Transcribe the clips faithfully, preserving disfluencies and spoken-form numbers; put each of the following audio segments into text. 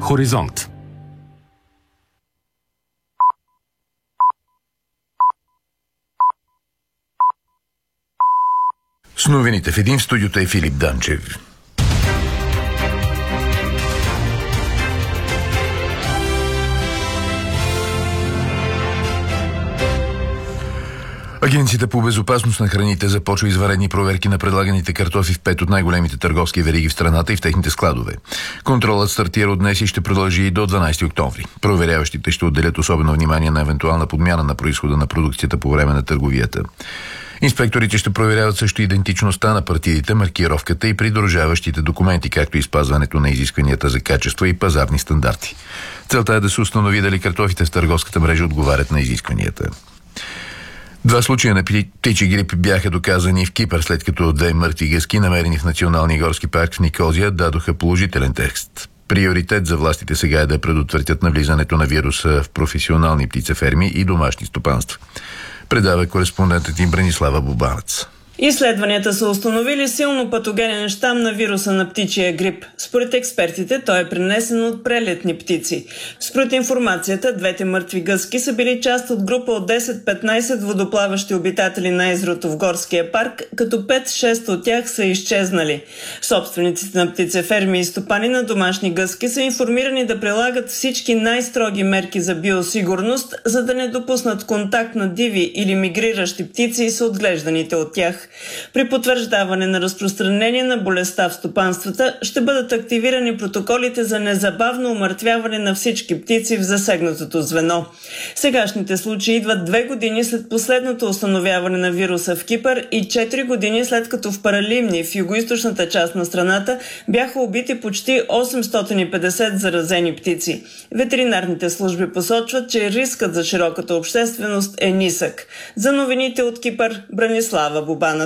Хоризонт. С новините в един в студиото е Филип Данчев. Агенцията по безопасност на храните започва извънредни проверки на предлаганите картофи в пет от най-големите търговски вериги в страната и в техните складове. Контролът стартира от днес и ще продължи и до дванадесети октомври. Проверяващите ще отделят особено внимание на евентуална подмяна на произхода на продукцията по време на търговията. Инспекторите ще проверяват също идентичността на партидите, маркировката и придружаващите документи, както и спазването на изискванията за качество и пазарни стандарти. Целта е да се установи дали картофите в търговската мрежа отговарят на изискванията. Два случая на птичи грип бяха доказани в Кипър, след като две мъртви гъски, намерени в Националния горски парк в Никозия, дадоха положителен тест. Приоритет за властите сега е да предотвратят навлизането на вируса в професионални птицеферми и домашни стопанства. Предава кореспондентът им Бранислава Бубанец. Изследванията са установили силно патогенен щам на вируса на птичия грип. Според експертите той е пренесен от прелетни птици. Според информацията, двете мъртви гъски са били част от група от десет-петнадесет водоплаващи обитатели на езерото в горския парк, като пет-шест от тях са изчезнали. Собствениците на птицеферми и стопани на домашни гъски са информирани да прилагат всички най-строги мерки за биосигурност, за да не допуснат контакт на диви или мигриращи птици с отглежданите от тях. При потвърждаване на разпространение на болестта в стопанствата ще бъдат активирани протоколите за незабавно умъртвяване на всички птици в засегнатото звено. Сегашните случаи идват две години след последното установяване на вируса в Кипър и четири години след като в Паралимни, в югоизточната част на страната, бяха убити почти осемстотин и петдесет заразени птици. Ветеринарните служби посочват, че рискът за широката общественост е нисък. За новините от Кипър, Бранислава Бубанец.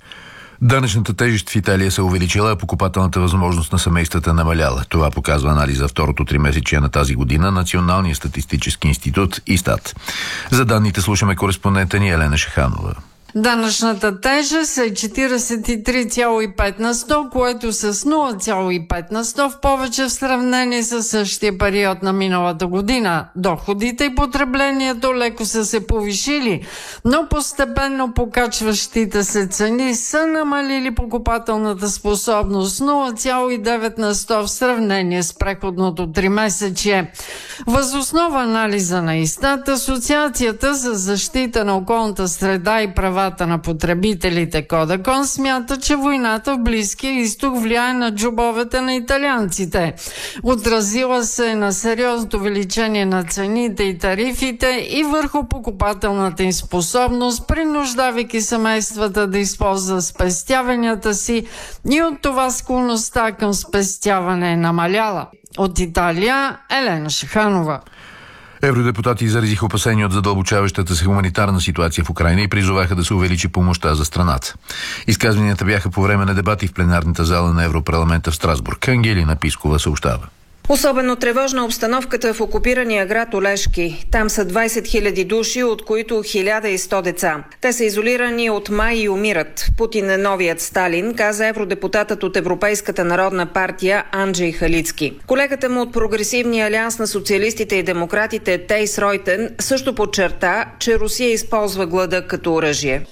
Данъчната тежест в Италия се увеличила, а покупателната възможност на семействата намаляла. Това показва анализ за второто тримесечие на тази година Националния статистически институт ИСТАТ. За данните слушаме кореспондента ни Елена Шаханова. Данъчната тежест е четиридесет и три цяло и пет на сто, което с нула цяло и пет на сто в повече в сравнение с същия период на миналата година. Доходите и потреблението леко са се повишили, но постепенно покачващите се цени са намалили покупателната способност нула цяло и девет на сто в сравнение с преходното тримесечие. Въз основа анализа на ИСТАТ, Асоциацията за защита на околната среда и права на потребителите Кодакон смята, че войната в Близкия изток влияе на джобовете на италианците. Отразила се на сериозното увеличение на цените и тарифите и върху покупателната им способност, принуждавайки семействата да използват спестяванията си, и от това склонността към спестяване е намаляла. От Италия, Елена Шаханова. Евродепутати изразиха опасения от задълбочаващата се хуманитарна ситуация в Украйна и призоваха да се увеличи помощта за страната. Изказванията бяха по време на дебати в пленарната зала на Европарламента в Страсбург. Ангелина Пискова съобщава. Особено тревожна обстановката в окупирания град Олешки. Там са двадесет хиляди души, от които хиляда и сто деца. Те са изолирани от май и умират. Путин е новият Сталин, каза евродепутатът от Европейската народна партия Анджей Халицки. Колегата му от Прогресивния алианс на социалистите и демократите Тейс Ройтен също подчерта, че Русия използва глада като оръжие.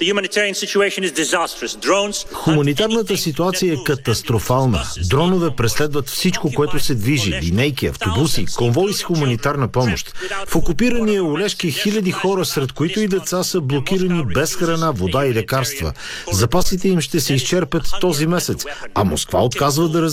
Хуманитарната ситуация е катастрофална. Дронове преследват всичко, което се движи. Линейки, автобуси, конвои с хуманитарна помощ. В окупирания Олешки хиляди хора, сред които и деца, са блокирани без храна, вода и лекарства. Запасите им ще се изчерпят този месец, а Москва отказва да